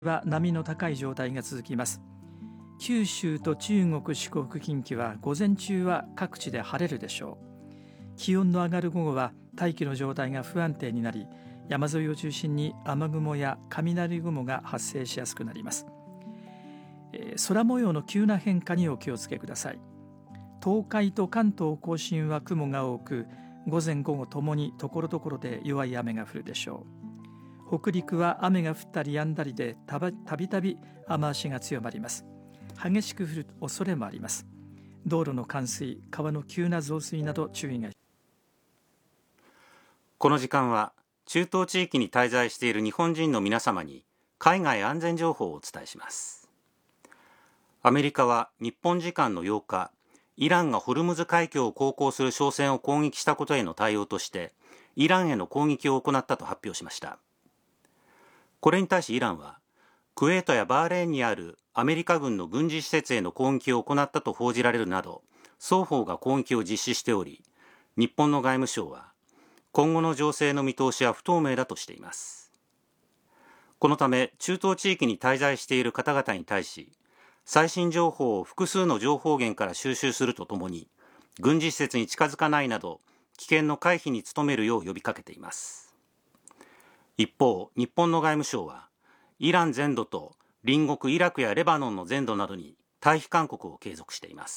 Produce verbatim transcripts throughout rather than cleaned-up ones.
は波の高い状態が続きます。九州と中国四国近畿は午前中は各地で晴れるでしょう。気温の上がる午後は大気の状態が不安定になり、山沿いを中心に雨雲や雷雲が発生しやすくなります。えー、空模様の急な変化にお気をつけください。東海と関東甲信は雲が多く、午前午後ともにところどころで弱い雨が降るでしょう。北陸は雨が降ったり止んだりでたびたびたび雨足が強まります。激しく降る恐れもあります。道路の冠水、川の急な増水など注意が。 この時間は中東地域に滞在している日本人の皆様に海外安全情報をお伝えします。アメリカは日本時間のようか、イランがホルムズ海峡を航行する商船を攻撃したことへの対応としてイランへの攻撃を行ったと発表しました。これに対しイランは、クウェートやバーレーンにあるアメリカ軍の軍事施設への攻撃を行ったと報じられるなど、双方が攻撃を実施しており、日本の外務省は、今後の情勢の見通しは不透明だとしています。このため、中東地域に滞在している方々に対し、最新情報を複数の情報源から収集するとともに、軍事施設に近づかないなど、危険の回避に努めるよう呼びかけています。一方、日本の外務省は、イラン全土と隣国イラクやレバノンの全土などに退避勧告を継続しています。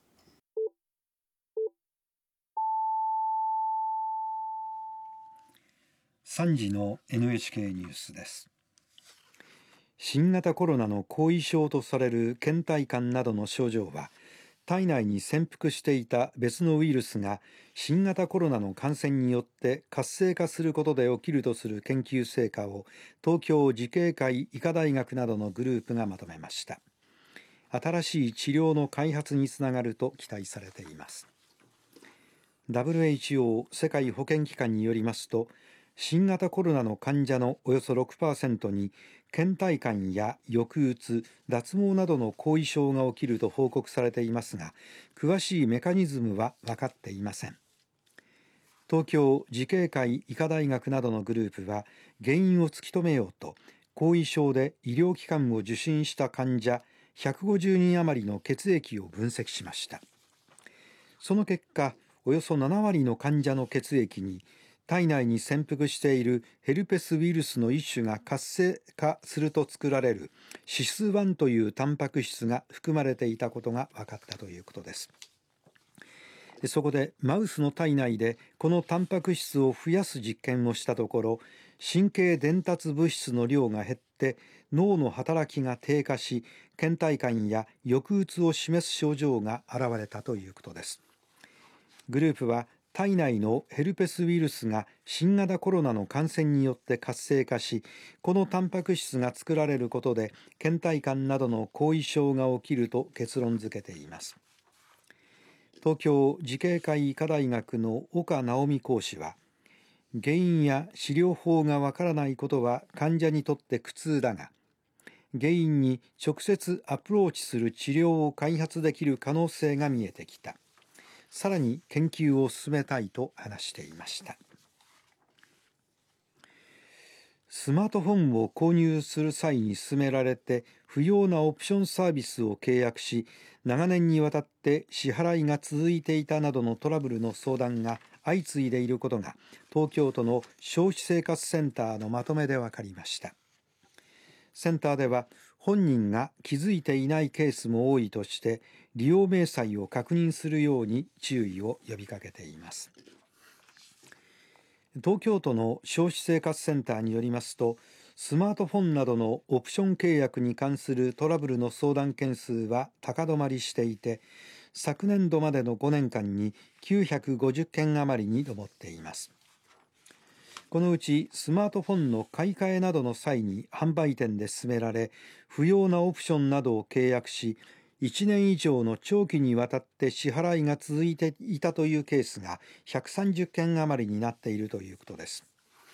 さんじの エヌエイチケー ニュースです。新型コロナの後遺症とされる倦怠感などの症状は、体内に潜伏していた別のウイルスが新型コロナの感染によって活性化することで起きるとする研究成果を東京慈恵会医科大学などのグループがまとめました。新しい治療の開発につながると期待されています。 ダブリューエイチオー 世界保健機関によりますと、新型コロナの患者のおよそ ろくパーセント に倦怠感や抑うつ、脱毛などの後遺症が起きると報告されていますが、詳しいメカニズムは分かっていません。東京慈恵会医科大学などのグループは、原因を突き止めようと後遺症で医療機関を受診した患者ひゃくごじゅうにん余りの血液を分析しました。その結果、およそななわりの患者の血液に体内に潜伏しているヘルペスウイルスの一種が活性化すると作られるシスワンというタンパク質が含まれていたことが分かったということです。そこでマウスの体内でこのタンパク質を増やす実験をしたところ、神経伝達物質の量が減って脳の働きが低下し、倦怠感や抑うつを示す症状が現れたということです。グループは、体内のヘルペスウイルスが新型コロナの感染によって活性化し、このタンパク質が作られることで倦怠感などの後遺症が起きると結論付けています。東京慈恵会医科大学の岡直美講師は、原因や治療法がわからないことは患者にとって苦痛だが、原因に直接アプローチする治療を開発できる可能性が見えてきた。さらに研究を進めたいと話していました。スマートフォンを購入する際に勧められて不要なオプションサービスを契約し、長年にわたって支払いが続いていたなどのトラブルの相談が相次いでいることが東京都の消費生活センターのまとめで分かりました。センターでは本人が気づいていないケースも多いとして、利用明細を確認するように注意を呼びかけています。東京都の消費生活センターによりますと、スマートフォンなどのオプション契約に関するトラブルの相談件数は高止まりしていて、昨年度までのごねんかんにきゅうひゃくごじゅっけん余りに上っています。このうちスマートフォンの買い替えなどの際に販売店で勧められ、不要なオプションなどを契約し、いちねん以上の長期にわたって支払いが続いていたというケースがひゃくさんじゅっけん余りになっているということです。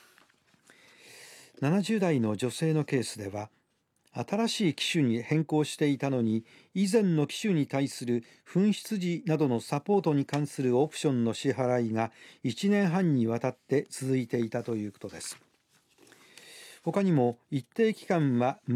ななじゅうだいの女性のケースでは、新しい機種に変更していたのに、以前の機種に対する紛失時などのサポートに関するオプションの支払いがいちねんはんにわたって続いていたということです。 他にも一定期間は